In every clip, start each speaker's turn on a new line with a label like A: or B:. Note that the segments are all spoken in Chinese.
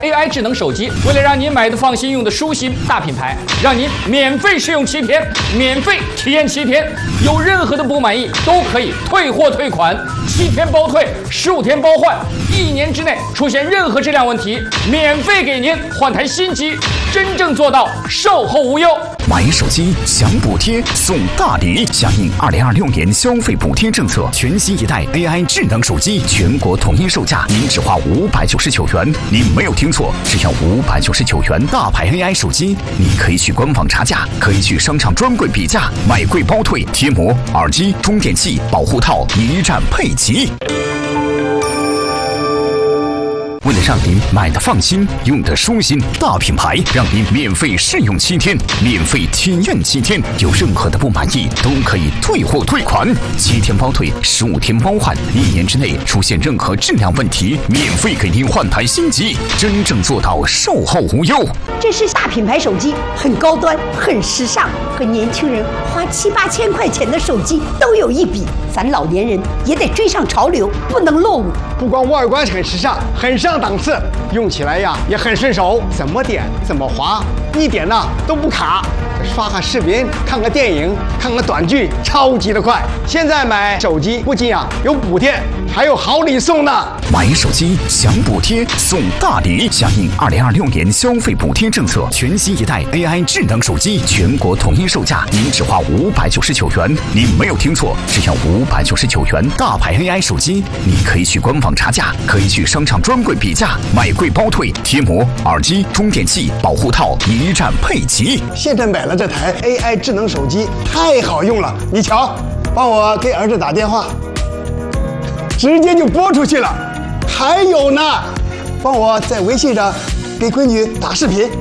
A: AI 智能手机，为了让您买的放心、用的舒心，大品牌让您免费试用7天，免费体验7天，有任何的不满意都可以退货退款，7天包退，15天包换，1年之内出现任何质量问题，免费给您换台新机，真正做到售后无忧。
B: 买手机享补贴送大礼，响应2026年消费补贴政策，全新一代 AI 智能手机全国统一售价，您只花599元。您没有听错，只要599元，大牌 AI 手机，你可以去官网查价，可以去商场专柜比价，买贵包退，贴膜、耳机、充电器、保护套一站配齐。为了让您买的放心，用的舒心，大品牌让您免费试用7天，免费体验7天，有任何的不满意都可以退货退款，7天包退，15天包换，1年之内出现任何质量问题，免费给您换台新机，真正做到售后无忧。
C: 这是大品牌手机，很高端，很时尚，和年轻人花7、8千块钱的手机都有一比。咱老年人也得追上潮流，不能落伍。
D: 不光外观很时尚，很上档次，用起来呀也很顺手，怎么点怎么滑，一点呢都不卡。刷个视频，看个电影，看个短剧，超级的快。现在买手机不仅有补贴，还有好礼送呢。
B: 买手机享补贴送大礼，响应2026年消费补贴政策，全新一代 AI 智能手机全国统一售价，您只花599元。您没有听错，只要599元，大牌 AI 手机，你可以去官网查价，可以去商场专柜比价，买贵包退，贴膜、耳机、充电器、保护套一站配齐。
D: 现在买了这台 AI 智能手机，太好用了。你瞧，帮我给儿子打电话，直接就拨出去了。还有呢，帮我在微信上给闺女打视频。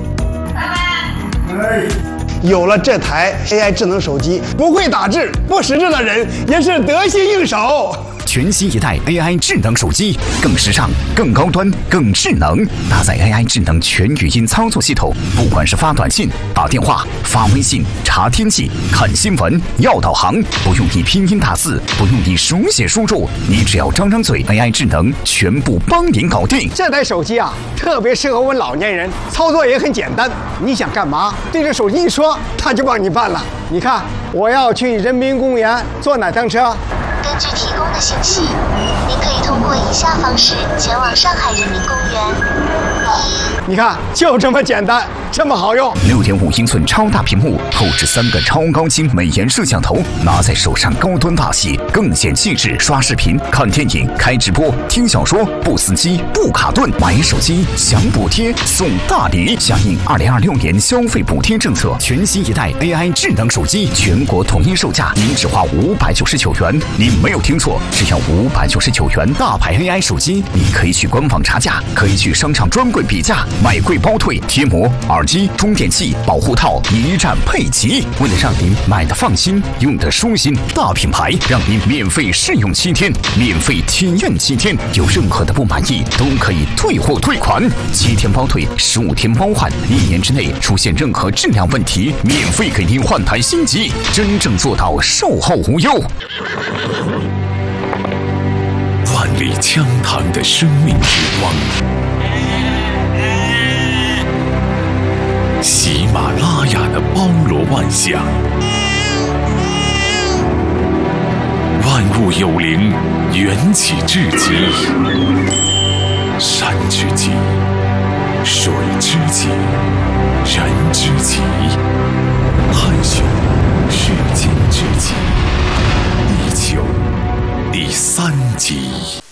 D: 有了这台 AI 智能手机，不会打字、不识字的人也是得心应手。
B: 全新一代 AI 智能手机，更时尚、更高端、更智能，搭载 AI 智能全语音操作系统，不管是发短信、打电话、发微信、查天气、看新闻、要导航，不用你拼音打字，不用你手写输入，你只要张张嘴 ，AI 智能全部帮您搞定。
D: 这台手机特别适合我们老年人，操作也很简单。你想干嘛，对着手机一说，它就帮你办了。你看，我要去人民公园坐哪趟车？
E: 根据提供的信息，您可以通过以下方式前往上海人民公园。
D: 你看，就这么简单，这么好用。
B: 6.5英寸超大屏幕，后置3个超高清美颜摄像头，拿在手上高端大气，更显气质。刷视频、看电影、开直播、听小说，不死机、不卡顿。买手机享补贴送大礼，响应2026年消费补贴政策，全新一代 AI 智能手机全国统一售价，您只花599元。您没有听错，只要599元，大牌 AI 手机，你可以去官网查价，可以去商场专柜比价，买贵包退，贴膜、耳机、充电器、保护套一站配齐。为了让您买的放心，用的舒心，大品牌让您免费试用7天，免费体验7天，有任何的不满意都可以退货退款，7天包退，15天包换，1年之内出现任何质量问题，免费给您换台新机，真正做到售后无忧。
F: 万里江塘的生命之光，喜马拉雅的包罗万象，万物有灵，缘起至极，山之极，水之极，人之极，探寻世间之极，地球第3集。